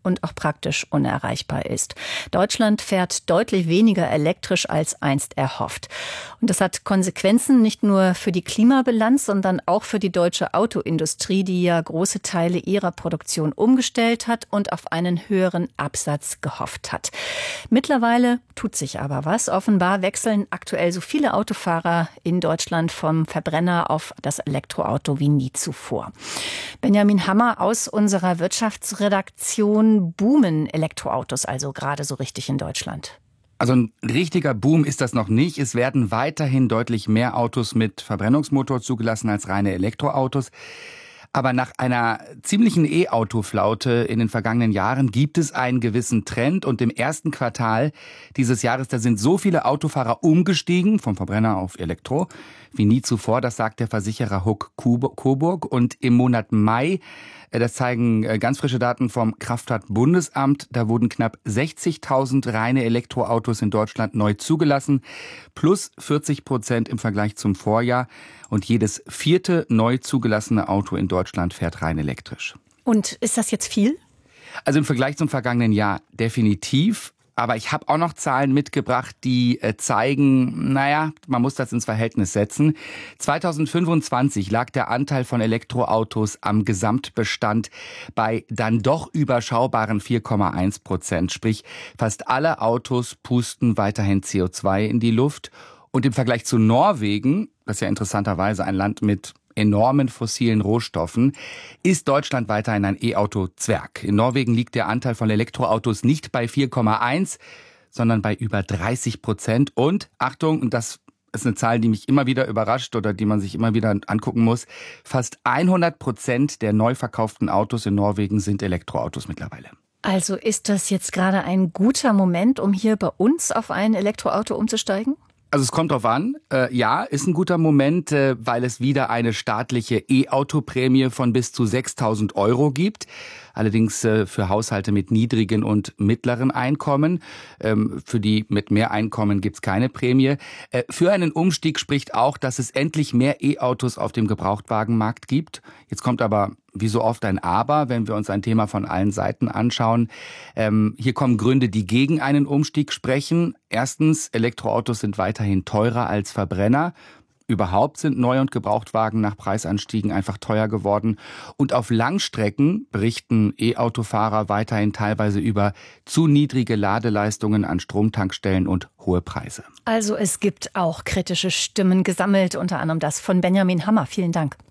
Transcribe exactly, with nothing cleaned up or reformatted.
und auch praktisch unerreichbar ist. Deutschland fährt deutlich weniger elektrisch als einst erhofft. Und das hat Konsequenzen nicht nur für die Klimabilanz, sondern auch für die deutsche Autoindustrie, die ja große Teile ihrer Produktion umgestellt hat und auf einen höheren Absatz gehofft hat. Mittlerweile tut sich aber was. Offenbar wechseln aktuell so viele Autofahrer in Deutschland vom Verbrenner auf das Elektroauto wie nie zuvor. Benjamin Hammer aus unserer Wirtschaftsredaktion: Boomen Elektroautos also gerade so richtig in Deutschland? Also ein richtiger Boom ist das noch nicht. Es werden weiterhin deutlich mehr Autos mit Verbrennungsmotor zugelassen als reine Elektroautos. Aber nach einer ziemlichen E-Auto-Flaute in den vergangenen Jahren gibt es einen gewissen Trend. Und im ersten Quartal dieses Jahres, da sind so viele Autofahrer umgestiegen vom Verbrenner auf Elektro wie nie zuvor. Das sagt der Versicherer Huck Coburg. Und im Monat Mai, das zeigen ganz frische Daten vom Kraftfahrtbundesamt, da wurden knapp sechzigtausend reine Elektroautos in Deutschland neu zugelassen, plus vierzig Prozent im Vergleich zum Vorjahr. Und jedes vierte neu zugelassene Auto in Deutschland fährt rein elektrisch. Und ist das jetzt viel? Also im Vergleich zum vergangenen Jahr definitiv. Aber ich habe auch noch Zahlen mitgebracht, die äh, zeigen, naja, man muss das ins Verhältnis setzen. zweitausendfünfundzwanzig lag der Anteil von Elektroautos am Gesamtbestand bei dann doch überschaubaren vier Komma eins Prozent. Sprich, fast alle Autos pusten weiterhin C O zwei in die Luft. Und im Vergleich zu Norwegen, das ist ja interessanterweise ein Land mit enormen fossilen Rohstoffen, ist Deutschland weiterhin ein E-Auto-Zwerg. In Norwegen liegt der Anteil von Elektroautos nicht bei vier Komma eins, sondern bei über dreißig Prozent. Und, Achtung, und das ist eine Zahl, die mich immer wieder überrascht oder die man sich immer wieder angucken muss, fast hundert Prozent der neu verkauften Autos in Norwegen sind Elektroautos mittlerweile. Also ist das jetzt gerade ein guter Moment, um hier bei uns auf ein Elektroauto umzusteigen? Also es kommt drauf an. Äh, ja, ist ein guter Moment, äh, weil es wieder eine staatliche E-Auto-Prämie von bis zu sechstausend Euro gibt. Allerdings äh, für Haushalte mit niedrigen und mittleren Einkommen. Ähm, für die mit mehr Einkommen gibt's keine Prämie. Äh, für einen Umstieg spricht auch, dass es endlich mehr E-Autos auf dem Gebrauchtwagenmarkt gibt. Jetzt kommt aber wie so oft ein Aber, wenn wir uns ein Thema von allen Seiten anschauen. Ähm, hier kommen Gründe, die gegen einen Umstieg sprechen. Erstens, Elektroautos sind weiterhin teurer als Verbrenner. Überhaupt sind Neu- und Gebrauchtwagen nach Preisanstiegen einfach teuer geworden. Und auf Langstrecken berichten E-Autofahrer weiterhin teilweise über zu niedrige Ladeleistungen an Stromtankstellen und hohe Preise. Also es gibt auch kritische Stimmen gesammelt, unter anderem das von Benjamin Hammer. Vielen Dank.